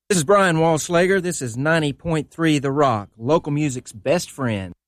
This is Brian Walslager. This is 90.3 The Rock, local music's best friend.